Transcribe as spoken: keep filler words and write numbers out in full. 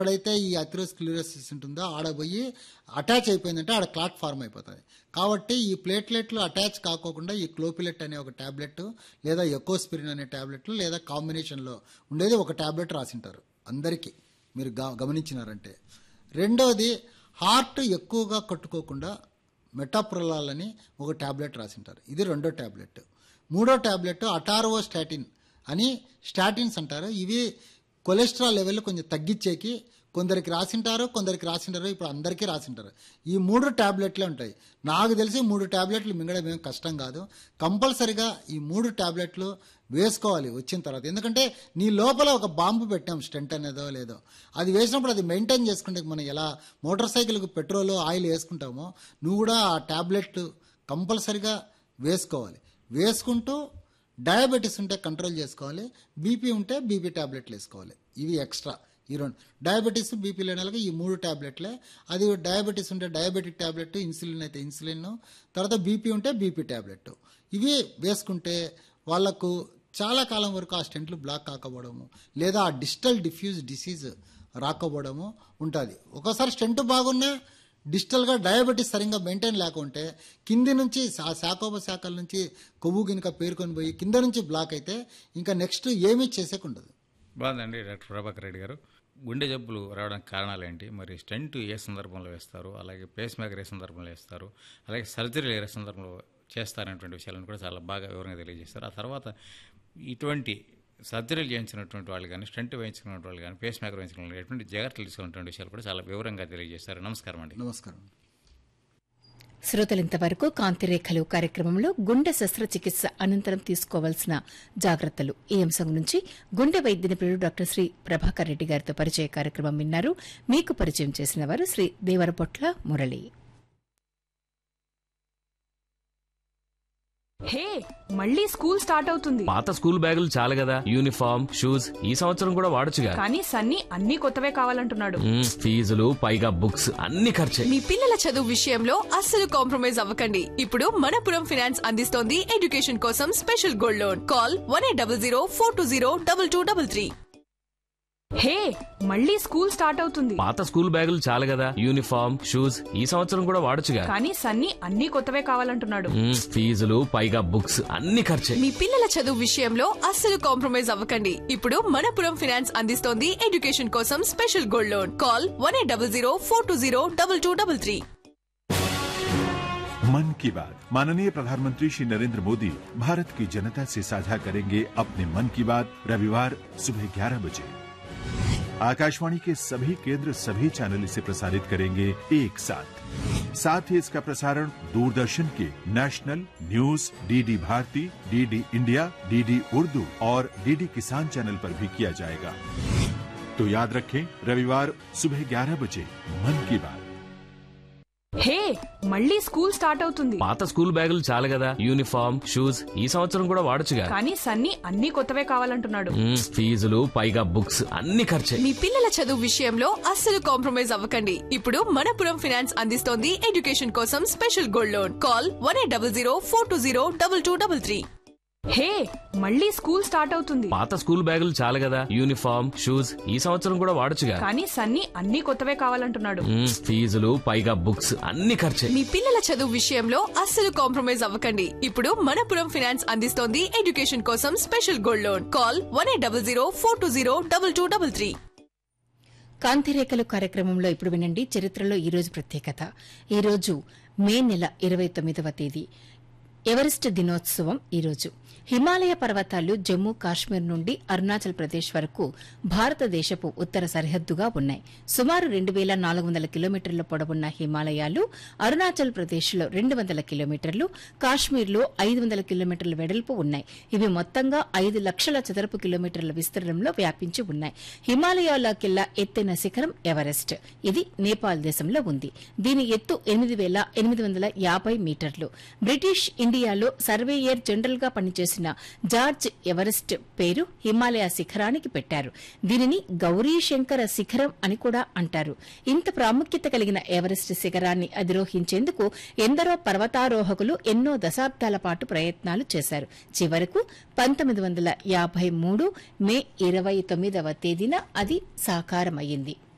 ఎక్కడైతే ఈ అథెరోస్క్లెరోసిస్ ఉంటుందో ఆడ పోయి అటాచ్ అయిపోయిందంటే ఆడ క్లాట్ ఫార్మ్ అయిపోతుంది. కాబట్టి ఈ ప్లేట్లెట్లు అటాచ్ కాకోకుండా ఈ క్లోపిలెట్ అనే ఒక ట్యాబ్లెట్ లేదా ఎకోస్పిరిన్ అనే ట్యాబ్లెట్లు లేదా కాంబినేషన్లో ఉండేది ఒక ట్యాబ్లెట్ రాసింటారు అందరికీ, మీరు గమనించినారంటే. రెండోది హార్ట్ ఎక్కువగా కట్టుకోకుండా మెటాప్రొలాల్ అని ఒక ట్యాబ్లెట్ రాసింటారు, ఇది రెండో ట్యాబ్లెట్. మూడో ట్యాబ్లెట్ అటారోస్టాటిన్ అని స్టాటిన్స్ అంటారు. ఇవి కొలెస్ట్రాల్ లెవెల్ కొంచెం తగ్గించేకి కొందరికి రాసింటారు, కొందరికి రాసింటారు, ఇప్పుడు అందరికీ రాసింటారు. ఈ మూడు ట్యాబ్లెట్లే ఉంటాయి. నాకు తెలిసి మూడు ట్యాబ్లెట్లు మింగడం ఏం కష్టం కాదు. కంపల్సరిగా ఈ మూడు ట్యాబ్లెట్లు వేసుకోవాలి వచ్చిన తర్వాత. ఎందుకంటే నీ లోపల ఒక బాంబు పెట్టాం, స్టెంట్ అనేదో లేదో, అది వేసినప్పుడు అది మెయింటైన్ చేసుకుంటే మనం ఎలా మోటార్ సైకిల్కి పెట్రోల్ ఆయిల్ వేసుకుంటామో నువ్వు కూడా ఆ ట్యాబ్లెట్లు కంపల్సరిగా వేసుకోవాలి. వేసుకుంటూ డయాబెటీస్ ఉంటే కంట్రోల్ చేసుకోవాలి, బీపీ ఉంటే బీపీ ట్యాబ్లెట్లు వేసుకోవాలి. ఇవి ఎక్స్ట్రా ఈ రెండు. డయాబెటీస్ బీపీ లేని వాళ్ళకి ఈ మూడు ట్యాబ్లెట్లే. అది డయాబెటీస్ ఉంటే డయాబెటిక్ ట్యాబ్లెట్, ఇన్సులిన్ అయితే ఇన్సులిన్, తర్వాత బీపీ ఉంటే బీపీ ట్యాబ్లెట్. ఇవి వేసుకుంటే వాళ్లకు చాలా కాలం వరకు ఆ స్టెంట్లు బ్లాక్ కాకపోవడము లేదా ఆ డిజిటల్ డిఫ్యూజ్ డిసీజ్ రాకపోవడము ఉంటుంది. ఒకసారి స్టెంట్ బాగున్నా డిజిటల్గా డయాబెటీస్ సరిగ్గా మెయింటైన్ లేకుంటే కింది నుంచి ఆ శాఖోపశాఖల నుంచి కొవ్వు గినక పేరుకొని పోయి కింద నుంచి బ్లాక్ అయితే ఇంకా నెక్స్ట్ ఏమీ చేసేకుండదు. బాగుందండి డాక్టర్ ప్రభాకర్ రెడ్డి గారు. గుండె జబ్బులు రావడానికి కారణాలు ఏంటి, మరి స్టెంట్ ఏ సందర్భంలో వేస్తారు, అలాగే పేస్ మేకర్ ఏ సందర్భంలో వేస్తారు, అలాగే సర్జరీ ఏ సందర్భంలో చేస్తారనేటువంటి విషయాలను కూడా చాలా బాగా వివరంగా తెలియజేస్తారు. ఆ తర్వాత ఇటువంటి సర్జరీలు చేయించినటువంటి వాళ్ళు కానీ, స్టెంట్ వేయించుకున్నటువంటి వాళ్ళు కానీ, పేస్ మేకర్ వేయించుకున్న వాళ్ళు ఎటువంటి జాగ్రత్తలు తీసుకున్నటువంటి విషయాలు కూడా చాలా వివరంగా తెలియజేస్తారు. నమస్కారం అండి. నమస్కారం. శ్రోతలింతవరకు కాంతిరేఖలు కార్యక్రమంలో గుండె శస్త్రచికిత్స అనంతరం తీసుకోవాల్సిన జాగ్రత్తలు ఈ అంశం గురించి గుండె వైద్య నిపుణుడు డాక్టర్ శ్రీ ప్రభాకర్ రెడ్డి గారితో పరిచయ కార్యక్రమం విన్నారు. మీకు పరిచయం చేసిన వారు శ్రీ దేవరపొట్ల మురళి. హే, మళ్ళీ స్కూల్ స్టార్ట్ అవుతుంది. పాత స్కూల్ బ్యాగులు చాలు కదా, యూనిఫామ్ షూస్ ఈ సంవత్సరం కూడా వాడొచ్చుగా. కానీ సన్నీ అన్ని కొత్తవే కావాలంటున్నాడు. ఫీజులు పైగా బుక్స్ అన్ని ఖర్చే. మీ పిల్లల చదువు విషయంలో అస్సలు కాంప్రమైజ్ అవ్వకండి. ఇప్పుడు మనపురం ఫైనాన్స్ అందిస్తోంది ఎడ్యుకేషన్ కోసం special gold loan. Call one eight double zero four two zero double two double three. హే, మళ్ళీ స్కూల్ స్టార్ట్ అవుతుంది. పాత స్కూల్ బ్యాగులు చాలు కదా, యూనిఫామ్ షూస్ ఈ సంవత్సరం కూడా వాడొచ్చుగా. కానీ సన్నీ అన్ని కొత్తవే కావాలంటున్నాడు. ఫీజులు పైగా బుక్స్ అన్ని ఖర్చే. మీ పిల్లల చదువు విషయంలో అస్సలు కాంప్రమైజ్ అవ్వకండి. ఇప్పుడు మనపురం ఫైనాన్స్ అందిస్తోంది ఎడ్యుకేషన్ కోసం special gold loan. Call one eight double zero four two zero double two double three. मन की बात माननीय प्रधानमंत्री श्री नरेंद्र मोदी भारत की जनता से साझा करेंगे अपने मन की बात रविवार सुबह ग्यारह बजे। आकाशवाणी के सभी केंद्र सभी चैनल इसे प्रसारित करेंगे एक साथ। साथ ही इसका प्रसारण दूरदर्शन के national news, DD Bharti, DD India, DD Urdu और डीडी किसान चैनल पर भी किया जाएगा। तो याद रखें, रविवार सुबह ग्यारह बजे मन की बात। హే, మళ్ళీ స్కూల్ స్టార్ట్ అవుతుంది. పాత స్కూల్ బ్యాగులు చాలు కదా, యూనిఫామ్ షూస్ ఈ సంవత్సరం కూడా వాడొచ్చుగా. కానీ సన్నీ అన్ని కొత్తవే కావాలంటున్నాడు. ఫీజులు పైగా బుక్స్ అన్ని ఖర్చే. మీ పిల్లల చదువు విషయంలో అస్సలు కాంప్రమైజ్ అవ్వకండి. ఇప్పుడు మనపురం ఫైనాన్స్ అందిస్తోంది ఎడ్యుకేషన్ కోసం special gold loan. Call one eight double zero four two zero double two double three. హే, మళ్ళీ స్కూల్ స్టార్ట్ అవుతుంది. పాత స్కూల్ బ్యాగులు చాలు కదా, యూనిఫామ్ షూస్ ఈ సంవత్సరం కూడా వాడొచ్చుగా. కానీ సన్నీ అన్ని కొత్తవే కావాలంటున్నాడు. ఫీజులు పైగా బుక్స్ అన్ని ఖర్చే. మీ పిల్లల చదువు విషయంలో అస్సలు కాంప్రమైజ్ అవ్వకండి. ఇప్పుడు మనపురం ఫైనాన్స్ అందిస్తోంది ఎడ్యుకేషన్ కోసం special gold loan. Call one eight double zero four two zero double two double three. కాంతిరేఖలు కార్యక్రమంలో ఇప్పుడు వినండి చరిత్రలో ఈరోజు ప్రత్యేకత. ఈరోజు మే నెల ఇరవై తొమ్మిదవ తేదీ ఎవరెస్ట్ దినోత్సవం. ఈరోజు హిమాలయ పర్వతాలు జమ్మూ కాశ్మీర్ నుండి అరుణాచల్ ప్రదేశ్ వరకు భారతదేశపు ఉత్తర సరిహద్దుగా ఉన్నాయి. సుమారు రెండు వేల నాలుగు వందల కిలోమీటర్ల పొడవున్న హిమాలయాలు అరుణాచల్ ప్రదేశ్లో రెండు వందల కిలోమీటర్లు, కాశ్మీర్లో ఐదు వందల కిలోమీటర్ల వెడల్పు ఉన్నాయి. ఇవి మొత్తంగా ఐదు లక్షల చదరపు కిలోమీటర్ల విస్తీర్ణంలో వ్యాపించి ఉన్నాయి. హిమాలయాలకెల్లా ఎత్తైన శిఖరం ఎవరెస్ట్. ఇది నేపాల్ దేశంలో ఉంది. దీని ఎత్తు ఎనిమిది వేల ఎనిమిది వందల యాభై మీటర్లు. బ్రిటిష్ ఇండియాలో సర్వేయర్ జనరల్ గా పనిచేసిన జార్జ్ ఎవరెస్ట్ పేరు హిమాలయ శిఖరానికి పెట్టారు. దీనిని గౌరీ శంకర శిఖరం అని కూడా అంటారు. ఇంత ప్రాముఖ్యత కలిగిన ఎవరెస్ట్ శిఖరాన్ని అధిరోహించేందుకు ఎందరో పర్వతారోహకులు ఎన్నో దశాబ్దాల పాటు ప్రయత్నాలు చేశారు. చివరకు పంతొమ్మిది వందల యాభై మూడు మే ఇరవై తొమ్మిదవ తేదీన అది సాకారమయ్యింది.